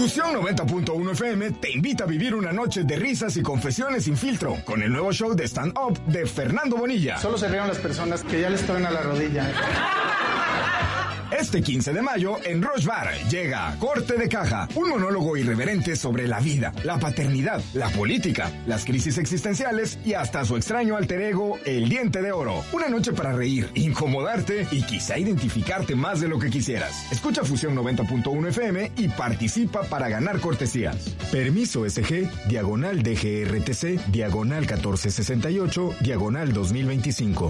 Fusión 90.1 FM te invita a vivir una noche de risas y confesiones sin filtro con el nuevo show de stand-up de Fernando Bonilla. Solo se rieron las personas que ya les truena la rodilla. Este 15 de mayo, en Roche Bar, llega Corte de Caja, un monólogo irreverente sobre la vida, la paternidad, la política, las crisis existenciales y hasta su extraño alter ego, el Diente de Oro. Una noche para reír, incomodarte y quizá identificarte más de lo que quisieras. Escucha Fusión 90.1 FM y participa para ganar cortesías. Permiso SG, diagonal DGRTC, diagonal 1468, diagonal 2025.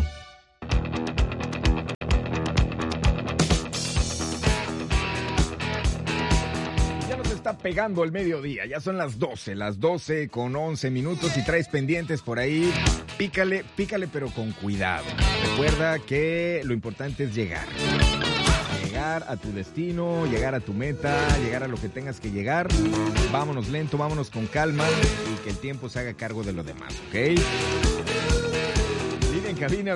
Pegando el mediodía, ya son las 12 con 11 minutos y traes pendientes por ahí, pícale pero con cuidado. Recuerda que lo importante es llegar a tu destino, llegar a tu meta, llegar a lo que tengas que llegar. Vámonos lento, vámonos con calma y que el tiempo se haga cargo de lo demás, ¿ok? En cabina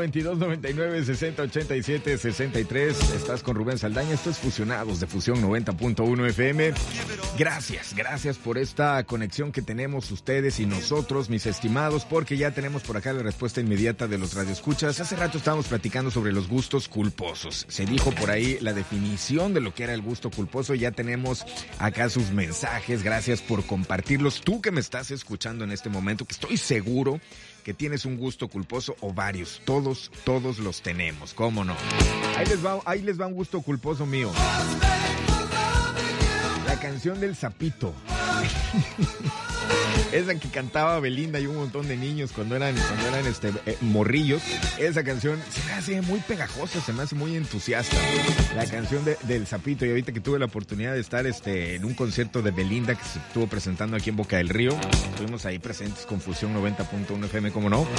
2299-6087-63. Estás con Rubén Saldaña. Esto es Fusionados de Fusión 90.1 FM. Gracias por esta conexión que tenemos ustedes y nosotros, mis estimados, porque ya tenemos por acá la respuesta inmediata de los radioescuchas. Hace rato estábamos platicando sobre los gustos culposos. Se dijo por ahí la definición de lo que era el gusto culposo. Ya tenemos acá sus mensajes. Gracias por compartirlos. Tú que me estás escuchando en este momento, que estoy seguro que tienes un gusto culposo o varios. Todos los tenemos, ¿cómo no? Ahí les va un gusto culposo mío. La canción del sapito. Esa que cantaba Belinda y un montón de niños cuando eran morrillos. Esa canción se me hace muy pegajosa, se me hace muy entusiasta. La canción del sapito. Y ahorita que tuve la oportunidad de estar en un concierto de Belinda que se estuvo presentando aquí en Boca del Río, estuvimos ahí presentes con Fusión 90.1 FM, ¿cómo no?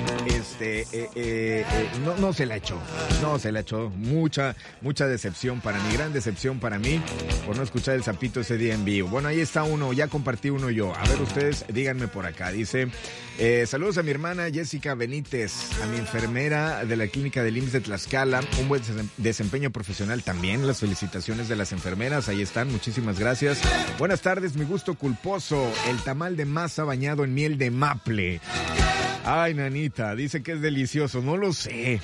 No se la echó. Mucha decepción para mí, gran decepción para mí por no escuchar el sapito ese día en vivo. Bueno, ahí está uno, ya compartí uno yo. A ver ustedes, díganme por acá. Dice, saludos a mi hermana Jessica Benítez, a mi enfermera de la clínica del IMSS de Tlaxcala, un buen desempeño profesional también. Las felicitaciones de las enfermeras, ahí están, muchísimas gracias. Buenas tardes, mi gusto culposo, el tamal de masa bañado en miel de maple. Ay, nanita, dice que es delicioso, no lo sé.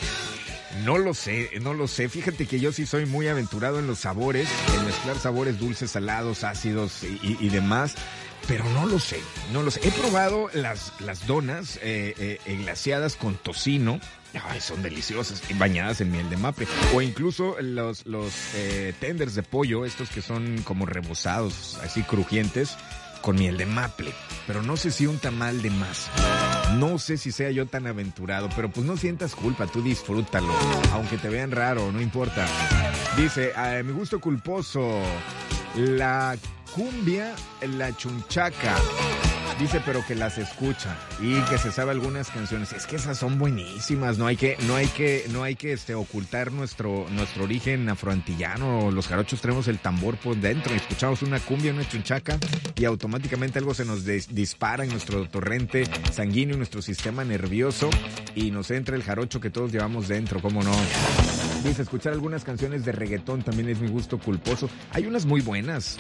Fíjate que yo sí soy muy aventurado en los sabores, en mezclar sabores dulces, salados, ácidos y demás, pero no lo sé. He probado las donas glaseadas con tocino. Ay, son deliciosas, bañadas en miel de maple. O incluso los tenders de pollo, estos que son como rebozados, así crujientes, con miel de maple. Pero no sé si un tamal de masa. No sé si sea yo tan aventurado, pero pues no sientas culpa, tú disfrútalo. Aunque te vean raro, no importa. Dice, mi gusto culposo, la cumbia, la chunchaca. Dice, pero que las escucha y que se sabe algunas canciones. Es que esas son buenísimas. No hay que ocultar nuestro origen afroantillano. Los jarochos tenemos el tambor por dentro. Escuchamos una cumbia, una chunchaca y automáticamente algo se nos dispara en nuestro torrente sanguíneo, en nuestro sistema nervioso y nos entra el jarocho que todos llevamos dentro. ¿Cómo no? Dice, escuchar algunas canciones de reggaetón también es mi gusto culposo. Hay unas muy buenas.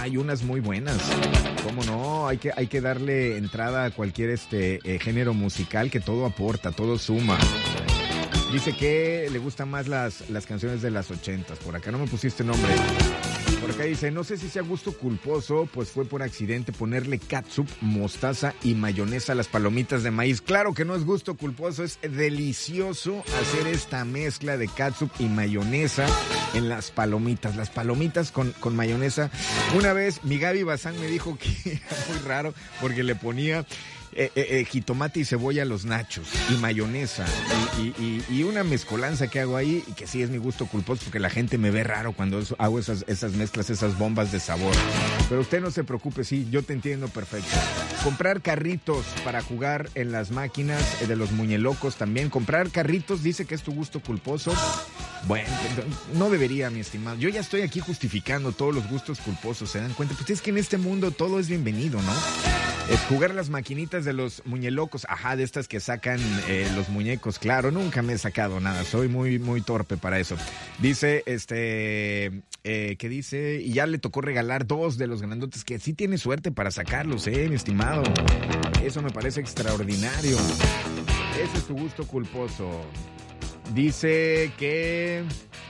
¿Cómo no? Hay que darle entrada a cualquier género musical, que todo aporta, todo suma. Dice que le gustan más las canciones de las 80s. Por acá no me pusiste nombre. Por acá dice, no sé si sea gusto culposo, pues fue por accidente ponerle catsup, mostaza y mayonesa a las palomitas de maíz. Claro que no es gusto culposo, es delicioso hacer esta mezcla de catsup y mayonesa en las palomitas. Las palomitas con mayonesa. Una vez mi Gaby Bazán me dijo que era muy raro porque le ponía jitomate y cebolla a los nachos y mayonesa y una mezcolanza que hago ahí y que sí es mi gusto culposo porque la gente me ve raro cuando hago esas mezclas, esas bombas de sabor. Pero usted no se preocupe, sí, yo te entiendo perfecto. Comprar carritos para jugar en las máquinas de los muñelocos también. Comprar carritos, dice que es tu gusto culposo. Bueno, no debería, mi estimado. Yo ya estoy aquí justificando todos los gustos culposos, ¿se dan cuenta? Pues es que en este mundo todo es bienvenido, ¿no? Es jugar las maquinitas de los muñelocos. Ajá, de estas que sacan los muñecos. Claro, nunca me he sacado nada. Soy muy, muy torpe para eso. Dice, ¿qué dice? Y ya le tocó regalar 2 de los grandotes, que sí tiene suerte para sacarlos, mi estimado. Eso me parece extraordinario. Ese es tu gusto culposo. Dice que...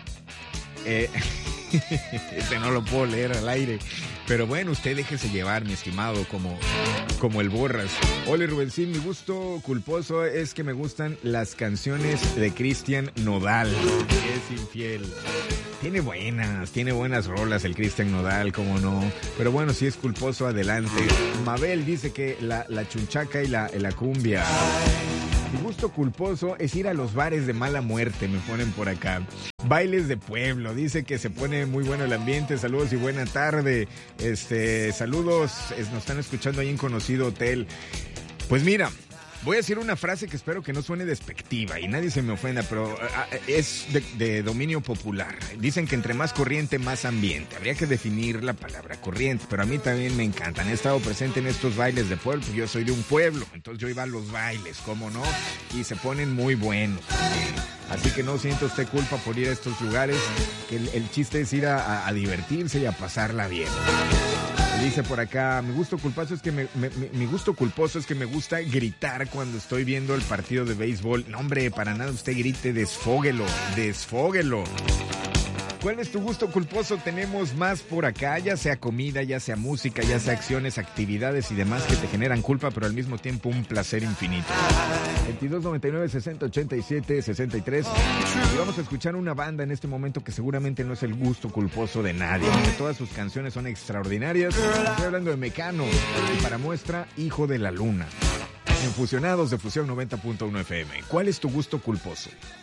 este no lo puedo leer al aire. Pero bueno, usted déjese llevar, mi estimado, como el Borras. Hola, Rubencín, mi gusto culposo es que me gustan las canciones de Cristian Nodal, que es infiel. Tiene buenas rolas el Cristian Nodal, cómo no. Pero bueno, si es culposo, adelante. Mabel dice que la chunchaca y la cumbia. Mi gusto culposo es ir a los bares de mala muerte, me ponen por acá. Bailes de pueblo, dice que se pone muy bueno el ambiente. Saludos y buena tarde. Saludos, nos están escuchando ahí en Conocido Hotel. Pues mira, voy a decir una frase que espero que no suene despectiva y nadie se me ofenda, pero es de dominio popular. Dicen que entre más corriente, más ambiente. Habría que definir la palabra corriente, pero a mí también me encantan. He estado presente en estos bailes de pueblo, yo soy de un pueblo, entonces yo iba a los bailes, ¿cómo no? Y se ponen muy buenos. Así que no sienta usted culpa por ir a estos lugares, que el chiste es ir a divertirse y a pasarla bien. Dice por acá, mi gusto culposo es que me gusta gritar cuando estoy viendo el partido de béisbol. No, hombre, para nada usted grite, desfóguelo. ¿Cuál es tu gusto culposo? Tenemos más por acá, ya sea comida, ya sea música, ya sea acciones, actividades y demás que te generan culpa, pero al mismo tiempo un placer infinito. 2299 6087 63. Y vamos a escuchar una banda en este momento que seguramente no es el gusto culposo de nadie, porque todas sus canciones son extraordinarias. Estoy hablando de Mecano y para muestra, Hijo de la Luna. En Fusionados de Fusión 90.1 FM. ¿Cuál es tu gusto culposo?